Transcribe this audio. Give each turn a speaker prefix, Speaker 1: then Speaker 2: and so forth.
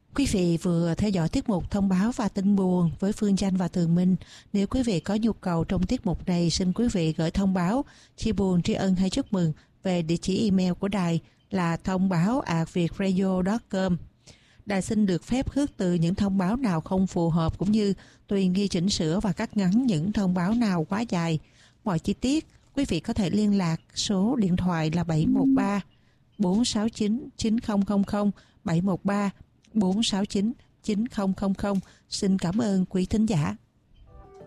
Speaker 1: Quý vị vừa theo dõi tiết mục thông báo và tin buồn với Phương Chanh và Tường Minh. Nếu quý vị có nhu cầu trong tiết mục này, xin quý vị gửi thông báo, chia buồn, tri ân hay chúc mừng về địa chỉ email của đài là thông báo@vietradio.com. Đài xin được phép khước từ những thông báo nào không phù hợp cũng như tùy nghi chỉnh sửa và cắt ngắn những thông báo nào quá dài. Mọi chi tiết, quý vị có thể liên lạc số điện thoại là 713 469 9000, 713 469 9000. Xin cảm ơn quý thính giả.